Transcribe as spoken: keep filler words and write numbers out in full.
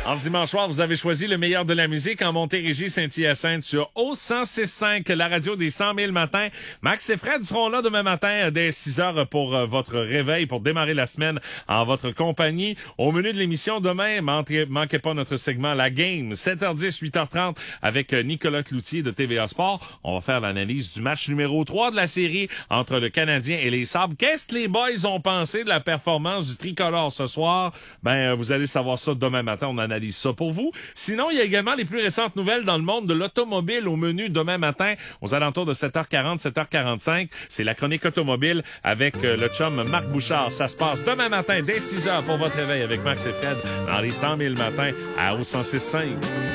En ce dimanche soir, vous avez choisi le meilleur de la musique en Montérégie, Saint-Hyacinthe sur O cent six cinq, la radio des cent mille matins. Max et Fred seront là demain matin dès six heures pour euh, votre réveil, pour démarrer la semaine en votre compagnie. Au menu de l'émission demain, manquez, manquez pas notre segment La Game, sept heures dix, huit heures trente avec Nicolas Cloutier de T V A Sport. On va faire l'analyse du match numéro trois de la série entre le Canadien et les Sabres. Qu'est-ce que les boys ont pensé de la performance du tricolore ce soir? Ben, vous allez savoir ça demain matin. On analyse ça pour vous. Sinon, il y a également les plus récentes nouvelles dans le monde de l'automobile au menu demain matin aux alentours de sept heures quarante, sept heures quarante-cinq. C'est la chronique automobile avec euh, le chum Marc Bouchard. Ça se passe demain matin dès six heures pour votre réveil avec Max et Fred dans les cent mille matins à O cent six cinq.